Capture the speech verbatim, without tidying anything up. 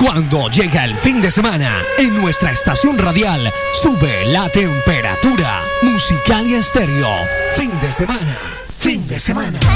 Cuando llega el fin de semana, en nuestra estación radial sube la temperatura. Musicalia Estéreo. Fin de semana. Fin de semana.